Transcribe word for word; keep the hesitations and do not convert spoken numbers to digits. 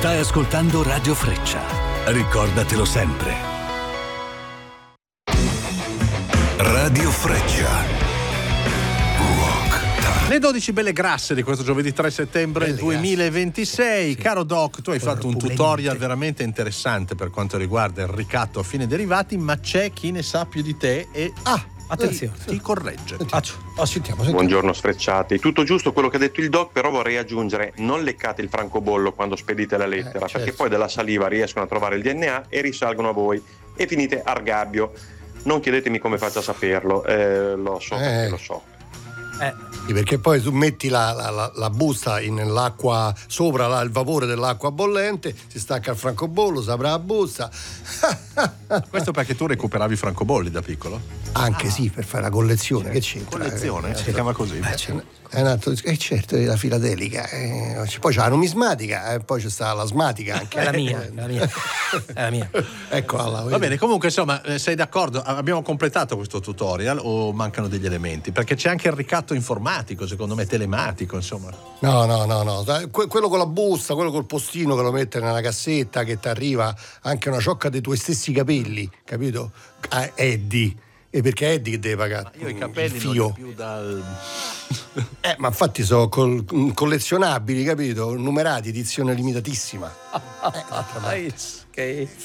Stai ascoltando Radio Freccia. Ricordatelo sempre. Radio Freccia. Le dodici belle grasse di questo giovedì tre settembre Belle duemilaventisei. Sì. Caro Doc, tu hai fatto un pulente. tutorial veramente interessante per quanto riguarda il ricatto a fine derivati, ma c'è chi ne sa più di te e Ah, attenzione, ti corregge. Ah, sentiamo, sentiamo. Buongiorno sfrecciati, tutto giusto quello che ha detto il doc, però vorrei aggiungere: non leccate il francobollo quando spedite la lettera, Eh, certo. perché poi dalla saliva riescono a trovare il D N A e risalgono a voi e finite argabbio. Non chiedetemi come faccio a saperlo, eh, lo so perché Eh. lo so. Eh. Sì, perché poi tu metti la, la, la, la busta in l'acqua sopra la, il vapore dell'acqua bollente, si stacca il francobollo, si apre la busta. Questo perché tu recuperavi francobolli da piccolo? Anche sì, per fare la collezione, che c'entra? Collezione, Eh, si chiama così. Eh, c'è- è un altro, eh, certo, è la filatelica. Eh, poi c'è la numismatica, e poi c'è sta l'asmatica anche. È la mia, è la mia. È la mia. Eccola là, Va vedi? bene, comunque insomma, eh, sei d'accordo? Abbiamo completato questo tutorial o mancano degli elementi? Perché c'è anche il ricatto informatico, secondo me telematico, insomma. No, no, no, no. Que- quello con la busta, quello col postino che lo mette nella cassetta, che ti arriva anche una ciocca dei tuoi stessi capelli, capito? Ah, Eddie. E perché è Eddie che deve pagare? Io i il capelli non fio. li ho più dal... Eh, ma infatti sono col- collezionabili, capito? Numerati, edizione limitatissima. Eh, d'altra parte. Che